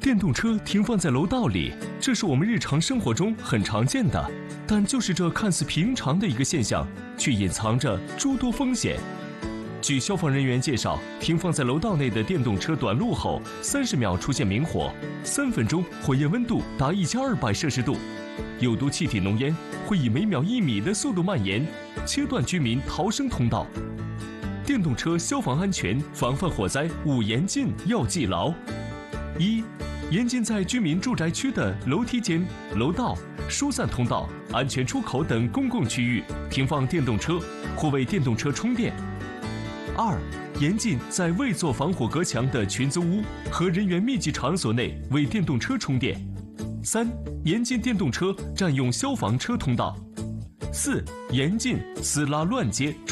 电动车停放在楼道里，这是我们日常生活中很常见的，但就是这看似平常的一个现象，却隐藏着诸多风险。据消防人员介绍，停放在楼道内的电动车短路后，30秒出现明火，3分钟火焰温度达1200摄氏度，有毒气体浓烟会以每秒1米的速度蔓延，切断居民逃生通道。电动车消防安全防范火灾5严禁要记牢：一、严禁在居民住宅区的楼梯间、楼道、疏散通道、安全出口等公共区域停放电动车或为电动车充电。2、严禁在未做防火隔墙的群租屋和人员密集场所内为电动车充电。3、严禁电动车占用消防车通道。4、严禁私拉乱接